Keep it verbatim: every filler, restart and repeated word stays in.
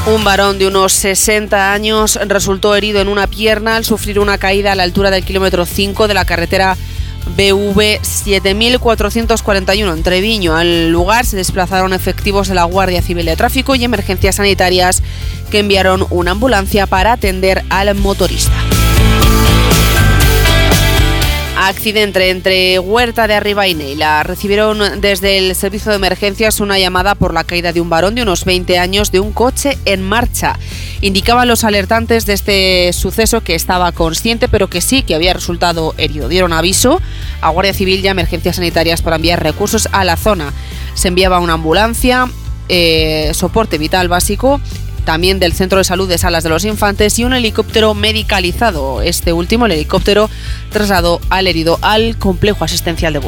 Un varón de unos sesenta años resultó herido en una pierna al sufrir una caída a la altura del kilómetro cinco de la carretera B V siete mil cuatrocientos cuarenta y uno en Treviño. Al lugar se desplazaron efectivos de la Guardia Civil de Tráfico y Emergencias Sanitarias, que enviaron una ambulancia para atender al motorista. Accidente entre Huerta de Arriba y Neila. Recibieron desde el servicio de emergencias una llamada por la caída de un varón de unos veinte años de un coche en marcha. Indicaban los alertantes de este suceso que estaba consciente, pero que sí que había resultado herido. Dieron aviso a Guardia Civil y a Emergencias Sanitarias para enviar recursos a la zona. Se enviaba una ambulancia, eh, soporte vital básico, también del Centro de Salud de Salas de los Infantes, y un helicóptero medicalizado. Este último, el helicóptero, trasladó al herido al complejo asistencial de Burgos.